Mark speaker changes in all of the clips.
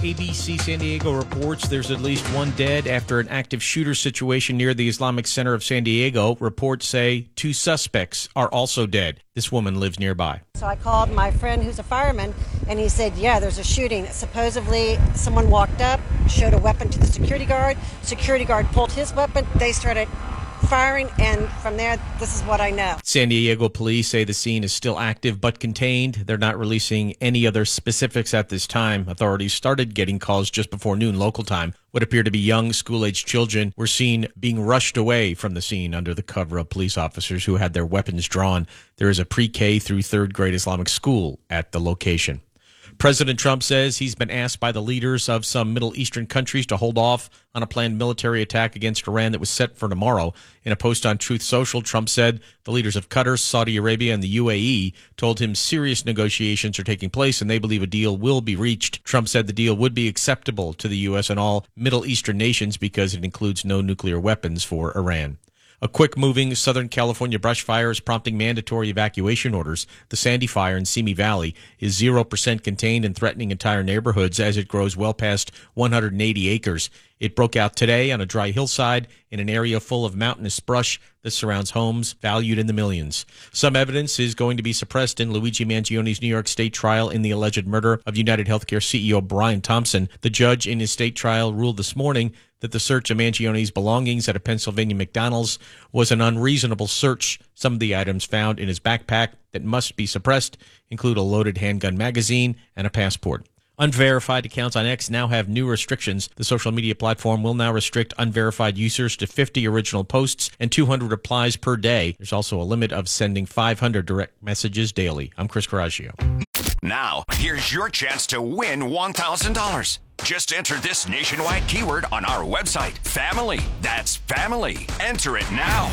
Speaker 1: ABC San Diego reports there's at least one dead after an active shooter situation near the Islamic Center of San Diego. Reports say 2 suspects are also dead. This woman lives nearby.
Speaker 2: So I called my friend who's a fireman, and he said, yeah, there's a shooting. Supposedly, someone walked up, showed a weapon to the security guard. Security guard pulled his weapon. They started firing, and from there, this is what I know.
Speaker 1: San Diego police say the scene is still active but contained. They're not releasing any other specifics at this time. Authorities started getting calls just before noon local time. What appear to be young school-aged children were seen being rushed away from the scene under the cover of police officers who had their weapons drawn. There is a pre-K through 3rd grade Islamic school at the location. President Trump says he's been asked by the leaders of some Middle Eastern countries to hold off on a planned military attack against Iran that was set for tomorrow. In a post on Truth Social, Trump said the leaders of Qatar, Saudi Arabia, and the UAE told him serious negotiations are taking place and they believe a deal will be reached. Trump said the deal would be acceptable to the U.S. and all Middle Eastern nations because it includes no nuclear weapons for Iran. A quick-moving Southern California brush fire is prompting mandatory evacuation orders. The Sandy Fire in Simi Valley is 0% contained and threatening entire neighborhoods as it grows well past 180 acres. It broke out today on a dry hillside in an area full of mountainous brush that surrounds homes valued in the millions. Some evidence is going to be suppressed in Luigi Mangioni's New York State trial in the alleged murder of United Healthcare CEO Brian Thompson. The judge in his state trial ruled this morning that the search of Mangioni's belongings at a Pennsylvania McDonald's was an unreasonable search. Some of the items found in his backpack that must be suppressed include a loaded handgun magazine and a passport. Unverified accounts on X now have new restrictions. The social media platform will now restrict unverified users to 50 original posts and 200 replies per day. There's also a limit of sending 500 direct messages daily. I'm Chris Coraggio.
Speaker 3: Now, here's your chance to win $1,000. Just enter this nationwide keyword on our website, family. That's family. Enter it now.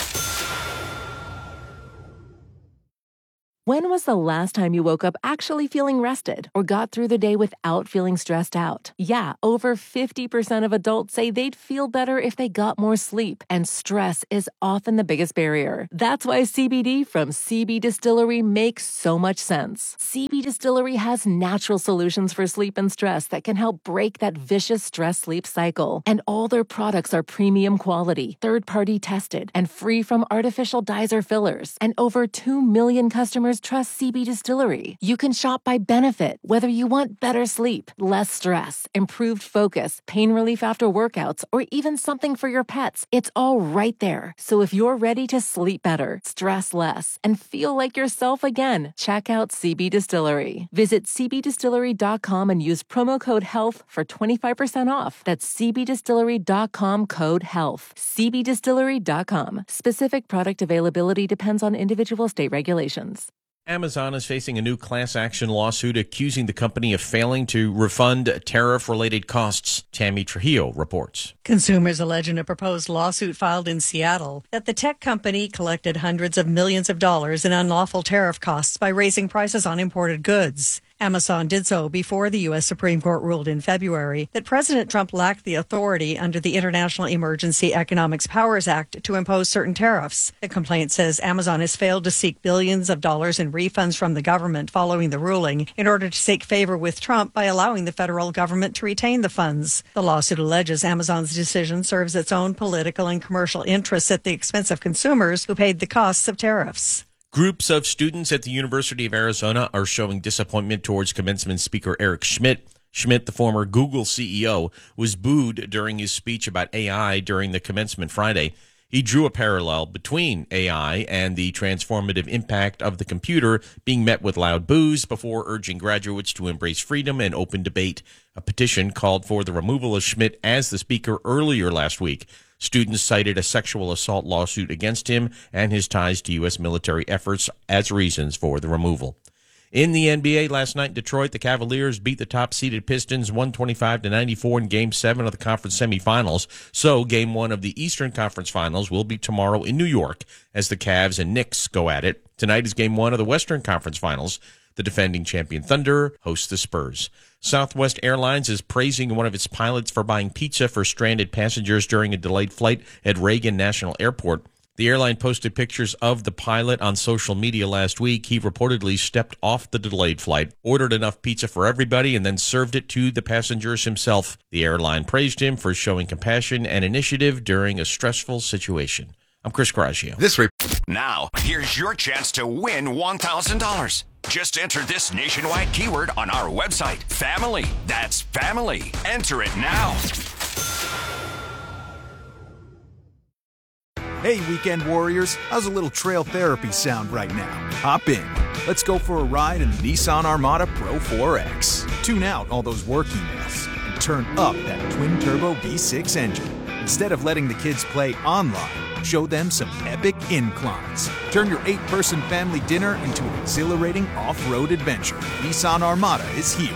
Speaker 4: When was the last time you woke up actually feeling rested or got through the day without feeling stressed out? Yeah, over 50% of adults say they'd feel better if they got more sleep, and stress is often the biggest barrier. That's why CBD from CB Distillery makes so much sense. CB Distillery has natural solutions for sleep and stress that can help break that vicious stress-sleep cycle. And all their products are premium quality, third-party tested, and free from artificial dyes or fillers. And over 2 million customers trust CB Distillery. You can shop by benefit, whether you want better sleep, less stress, improved focus, pain relief after workouts, or even something for your pets. It's all right there. So if you're ready to sleep better, stress less, and feel like yourself again, check out CB Distillery. Visit cbdistillery.com and use promo code HEALTH for 25% off. That's cbdistillery.com code HEALTH. cbdistillery.com. Specific product availability depends on individual state regulations.
Speaker 1: Amazon is facing a new class action lawsuit accusing the company of failing to refund tariff-related costs. Tammy Trujillo reports.
Speaker 5: Consumers allege in a proposed lawsuit filed in Seattle that the tech company collected hundreds of millions of dollars in unlawful tariff costs by raising prices on imported goods. Amazon did so before the U.S. Supreme Court ruled in February that President Trump lacked the authority under the International Emergency Economics Powers Act to impose certain tariffs. The complaint says Amazon has failed to seek billions of dollars in refunds from the government following the ruling in order to seek favor with Trump by allowing the federal government to retain the funds. The lawsuit alleges Amazon's decision serves its own political and commercial interests at the expense of consumers who paid the costs of tariffs.
Speaker 1: Groups of students at the University of Arizona are showing disappointment towards commencement speaker Eric Schmidt. Schmidt, the former Google CEO, was booed during his speech about AI during the commencement Friday. He drew a parallel between AI and the transformative impact of the computer, being met with loud boos before urging graduates to embrace freedom and open debate. A petition called for the removal of Schmidt as the speaker earlier last week. Students cited a sexual assault lawsuit against him and his ties to U.S. military efforts as reasons for the removal. In the NBA last night in Detroit, the Cavaliers beat the top-seeded Pistons 125-94 in Game 7 of the conference semifinals. So Game 1 of the Eastern Conference Finals will be tomorrow in New York as the Cavs and Knicks go at it. Tonight is Game 1 of the Western Conference Finals. The defending champion Thunder hosts the Spurs. Southwest Airlines is praising one of its pilots for buying pizza for stranded passengers during a delayed flight at Reagan National Airport. The airline posted pictures of the pilot on social media last week. He reportedly stepped off the delayed flight, ordered enough pizza for everybody, and then served it to the passengers himself. The airline praised him for showing compassion and initiative during a stressful situation. I'm Chris Garagio.
Speaker 3: Now, here's your chance to win $1,000. Just enter this nationwide keyword on our website, family. That's family. Enter it now.
Speaker 6: Hey, weekend warriors, how's a little trail therapy sound right now? Hop in. Let's go for a ride in the Nissan Armada Pro 4X. Tune out all those work emails and turn up that twin-turbo V6 engine. Instead of letting the kids play online, show them some epic inclines. Turn your 8-person family dinner into an exhilarating off-road adventure. Nissan Armada is here.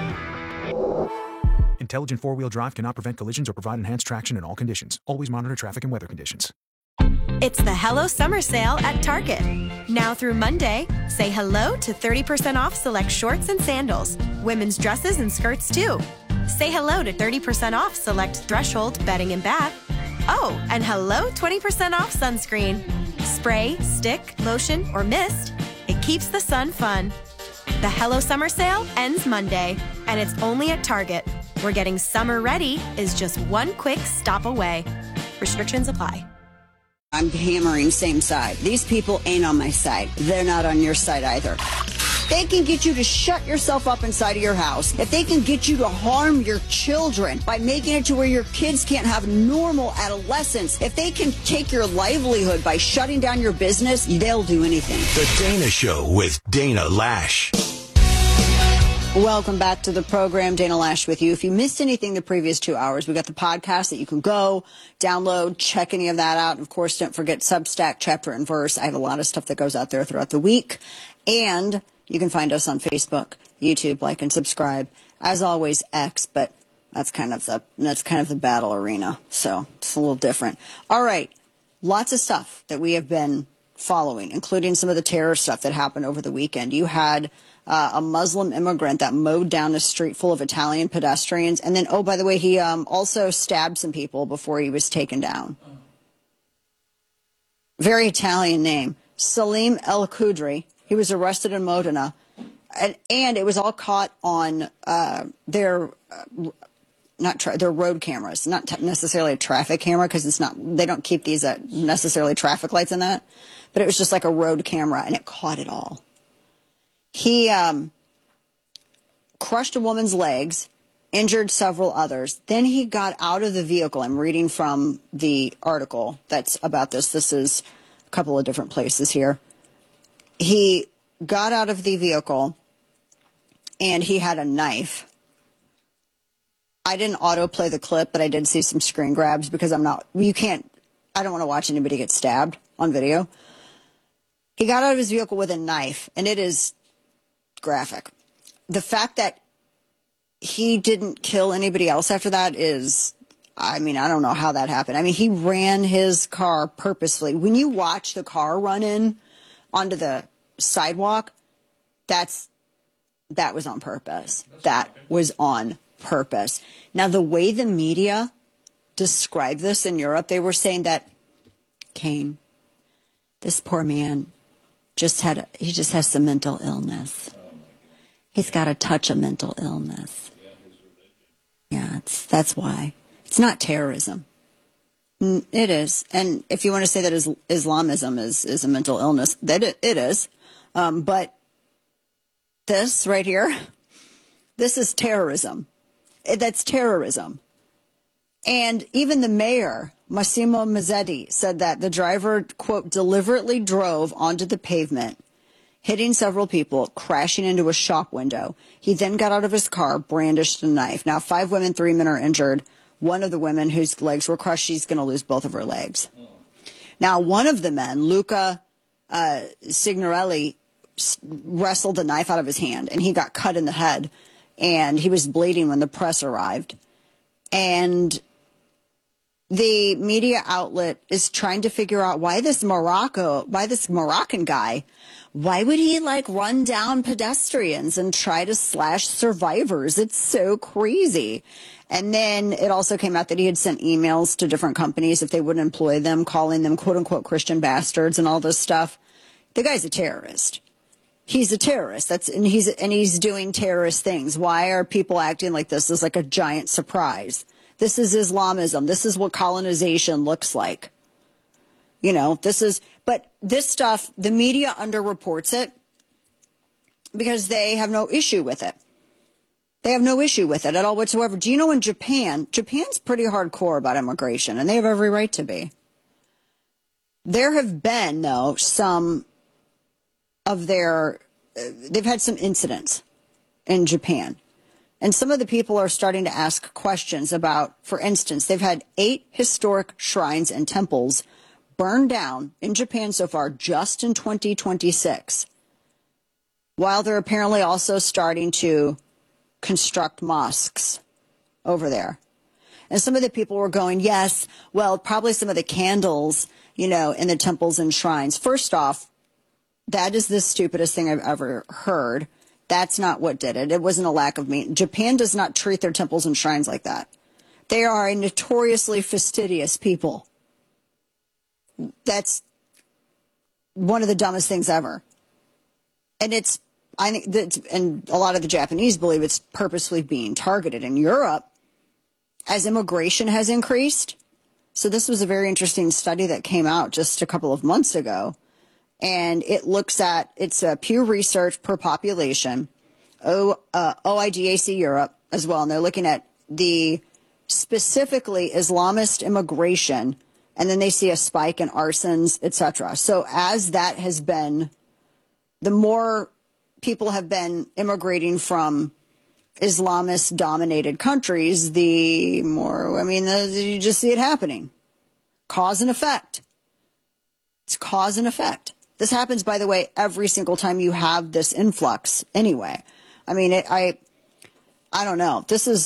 Speaker 6: Intelligent four-wheel drive cannot prevent collisions or provide enhanced traction in all conditions. Always monitor traffic and weather conditions.
Speaker 7: It's the Hello Summer Sale at Target. Now through Monday, say hello to 30% off select shorts and sandals. Women's dresses and skirts too. Say hello to 30% off select Threshold bedding and bath. Oh, and hello 20% off sunscreen. Spray, stick, lotion, or mist. It keeps the sun fun. The Hello Summer Sale ends Monday, and it's only at Target, where getting summer ready is just one quick stop away. Restrictions apply.
Speaker 8: I'm hammering same side. These people ain't on my side. They're not on your side either. They can get you to shut yourself up inside of your house. If they can get you to harm your children by making it to where your kids can't have normal adolescence, if they can take your livelihood by shutting down your business, they'll do anything.
Speaker 9: The Dana Show with Dana Lash.
Speaker 8: Welcome back to the program. Dana Lash with you. If you missed anything the previous 2 hours, we got the podcast that you can go download, check any of that out. And of course, don't forget Substack, Chapter and Verse. I have a lot of stuff that goes out there throughout the week. And you can find us on Facebook, YouTube, like and subscribe. As always, X, but that's kind of the battle arena. So it's a little different. All right. Lots of stuff that we have been following, including some of the terror stuff that happened over the weekend. You had a Muslim immigrant that mowed down a street full of Italian pedestrians. And then, oh, by the way, he also stabbed some people before he was taken down. Very Italian name. Salim El Khudri. He was arrested in Modena. And it was all caught on their road cameras, not necessarily a traffic camera, because they don't keep these at necessarily traffic lights and that. But it was just like a road camera, and it caught it all. He crushed a woman's legs, injured several others. Then he got out of the vehicle. I'm reading from the article that's about this. This is a couple of different places here. He got out of the vehicle, and he had a knife. I didn't autoplay the clip, but I did see some screen grabs because I don't want to watch anybody get stabbed on video. He got out of his vehicle with a knife, and it is graphic. The fact that he didn't kill anybody else after that is, I don't know how that happened. He ran his car purposefully. When you watch the car run in onto the sidewalk, that was on purpose. That was on purpose. Now, the way the media described this in Europe, they were saying that Kane, this poor man, he just has some mental illness. He's got a touch of mental illness. Yeah, that's why. It's not terrorism. It is. And if you want to say that Islamism is a mental illness, that it is. But this right here, this is terrorism. That's terrorism. And even the mayor, Massimo Mazzetti, said that the driver, quote, deliberately drove onto the pavement, hitting several people, crashing into a shop window. He then got out of his car, brandished a knife. Now, 5 women, 3 men are injured. One of the women whose legs were crushed, she's going to lose both of her legs. Now, one of the men, Luca Signorelli, wrestled the knife out of his hand, and he got cut in the head, and he was bleeding when the press arrived. And the media outlet is trying to figure out why this Moroccan guy, why would he like run down pedestrians and try to slash survivors? It's so crazy. And then it also came out that he had sent emails to different companies if they wouldn't employ them, calling them quote unquote Christian bastards and all this stuff. The guy's a terrorist. He's a terrorist. And he's doing terrorist things. Why are people acting like this is like a giant surprise? This is Islamism. This is what colonization looks like. You know, but this stuff, the media underreports it because they have no issue with it. They have no issue with it at all whatsoever. Do you know in Japan's pretty hardcore about immigration, and they have every right to be. There have been, though, they've had some incidents in Japan. And some of the people are starting to ask questions about, for instance, they've had 8 historic shrines and temples burned down in Japan so far just in 2026, while they're apparently also starting to construct mosques over there. And some of the people were going, yes, well, probably some of the candles, in the temples and shrines. First off, that is the stupidest thing I've ever heard. That's not what did it. It wasn't a lack of meat. Japan does not treat their temples and shrines like that. They are a notoriously fastidious people. That's one of the dumbest things ever. And I think and a lot of the Japanese believe it's purposely being targeted. In Europe, as immigration has increased, so this was a very interesting study that came out just a couple of months ago. And it's a Pew Research per population, OIDAC Europe as well. And they're looking at the specifically Islamist immigration, and then they see a spike in arsons, etc. So as that has been, the more people have been immigrating from Islamist dominated countries, the more, you just see it happening. Cause and effect. It's cause and effect. This happens, by the way, every single time you have this influx anyway. I don't know.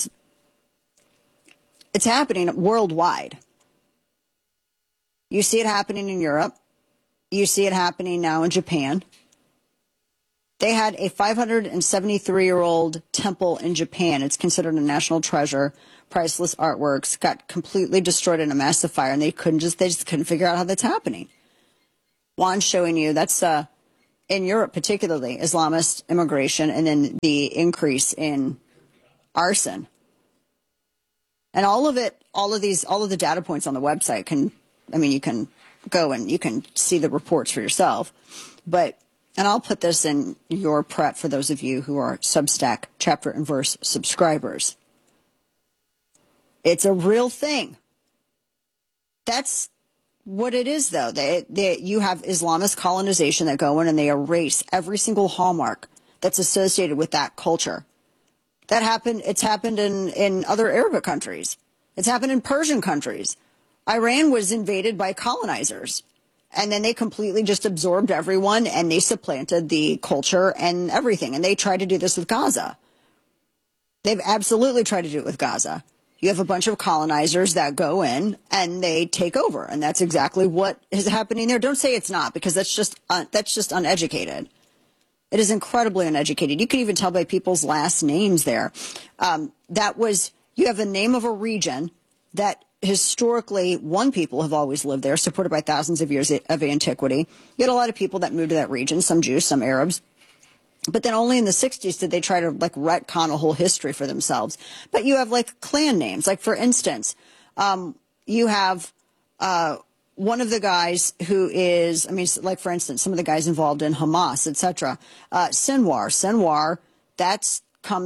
Speaker 8: It's happening worldwide. You see it happening in Europe. You see it happening now in Japan. They had a 573-year-old temple in Japan. It's considered a national treasure. Priceless artworks got completely destroyed in a massive fire, and they just couldn't figure out how that's happening. Juan's showing you that's in Europe, particularly Islamist immigration, and then the increase in arson. And all of the data points on the website you can go and you can see the reports for yourself. And I'll put this in your prep for those of you who are Substack chapter and verse subscribers. It's a real thing. That's what it is, though. You have Islamist colonization that go in and they erase every single hallmark that's associated with that culture. It's happened in other Arabic countries. It's happened in Persian countries. Iran was invaded by colonizers, and then they completely just absorbed everyone and they supplanted the culture and everything. And they tried to do this with Gaza. They've absolutely tried to do it with Gaza. You have a bunch of colonizers that go in and they take over. And that's exactly what is happening there. Don't say it's not, because that's just uneducated. It is incredibly uneducated. You can even tell by people's last names there. You have a name of a region that historically one people have always lived there, supported by thousands of years of antiquity. You had a lot of people that moved to that region, some Jews, some Arabs. But then only in the 60s did they try to retcon a whole history for themselves. But you have clan names. For instance, you have one of the guys who is, for instance, some of the guys involved in Hamas, etc. Sinwar. Sinwar, that's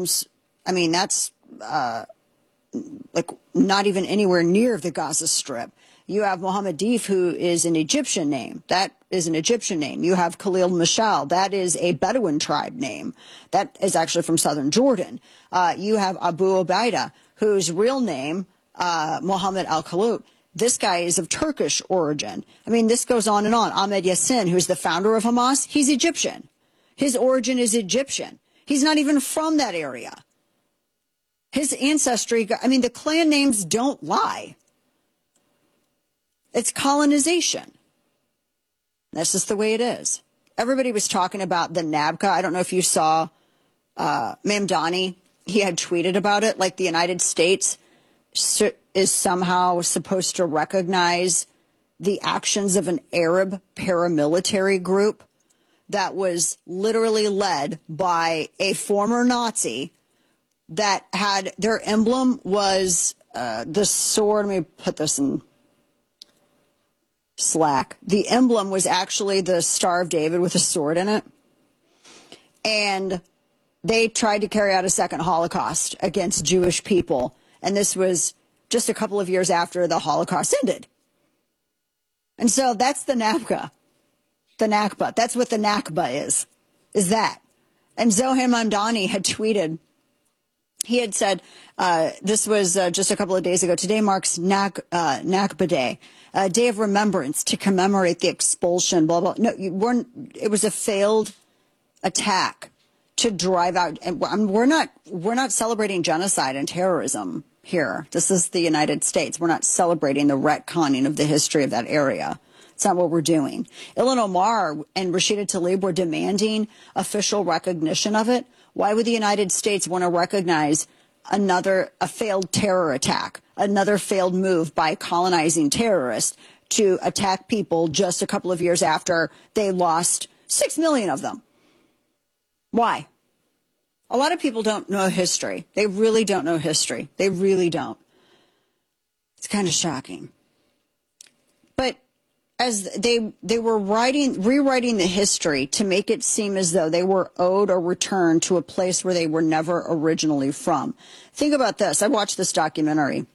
Speaker 8: not even anywhere near the Gaza Strip. You have Mohammed Deif, who is an Egyptian name. That is an Egyptian name. You have Khalil Mashal. That is a Bedouin tribe name. That is actually from southern Jordan. You have Abu Ubaidah, whose real name, Mohammed al-Khalut. This guy is of Turkish origin. This goes on and on. Ahmed Yassin, who's the founder of Hamas, he's Egyptian. His origin is Egyptian. He's not even from that area. His ancestry, the clan names don't lie. It's colonization. That's just the way it is. Everybody was talking about the NABCA. I don't know if you saw Mamdani. He had tweeted about it, like the United States is somehow supposed to recognize the actions of an Arab paramilitary group that was literally led by a former Nazi that had their emblem was the sword. Let me put this in Slack. The emblem was actually the Star of David with a sword in it. And they tried to carry out a second Holocaust against Jewish people. And this was just a couple of years after the Holocaust ended. And so that's the NABCA, the Nakba. That's what the Nakba is that. And Zohan Mamdani had tweeted, he had said, this was just a couple of days ago, today marks Nakba Day, a day of remembrance to commemorate the expulsion, blah, blah. No, it was a failed attack to drive out. And we're not celebrating genocide and terrorism here. This is the United States. We're not celebrating the retconning of the history of that area. It's not what we're doing. Ilhan Omar and Rashida Tlaib were demanding official recognition of it. Why would the United States want to recognize a failed terror attack, another failed move by colonizing terrorists to attack people just a couple of years after they lost 6 million of them? Why? A lot of people don't know history. They really don't know history. They really don't. It's kind of shocking. But as they were rewriting the history to make it seem as though they were owed or returned to a place where they were never originally from. Think about this. I watched this documentary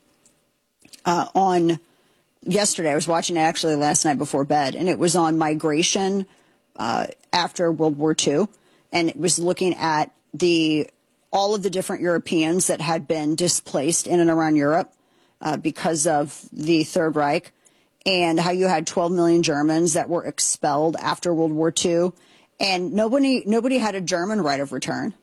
Speaker 8: on yesterday. I was watching it actually last night before bed, and it was on migration after World War II, and it was looking at all of the different Europeans that had been displaced in and around Europe because of the Third Reich, and how you had 12 million Germans that were expelled after World War II, and nobody had a German right of return.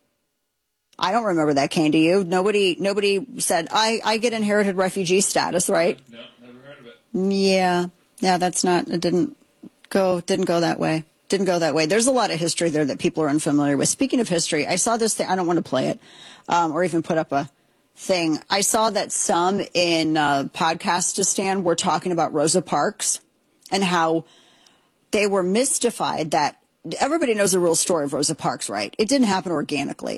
Speaker 8: I don't remember that came to you. Nobody said, I get inherited refugee status, right?
Speaker 10: No, never heard of it.
Speaker 8: Yeah, it didn't go that way. Didn't go that way. There's a lot of history there that people are unfamiliar with. Speaking of history, I saw this thing. I don't want to play it or even put up a thing. I saw that some in Podcastistan were talking about Rosa Parks and how they were mystified that everybody knows the real story of Rosa Parks, right? It didn't happen organically.